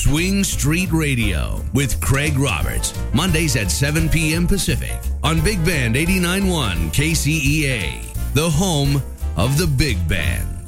Swing Street Radio with Craig Roberts. Mondays at 7 p.m. Pacific on Big Band 89.1 KCEA, the home of the Big Band.